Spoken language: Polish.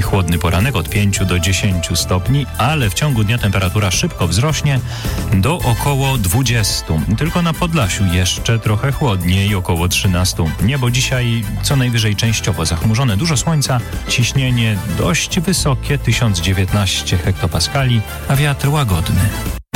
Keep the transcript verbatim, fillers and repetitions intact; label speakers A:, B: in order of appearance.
A: chłodny poranek od pięciu do dziesięciu stopni, ale w ciągu dnia temperatura szybko wzrośnie do około dwudziestu. Tylko na Podlasiu jeszcze trochę chłodniej, około trzynastu. Niebo dzisiaj co najwyżej częściowo zachmurzone, dużo słońca, ciśnienie dość wysokie, tysiąc dziewiętnaście hektopaskali, a wiatr łagodny.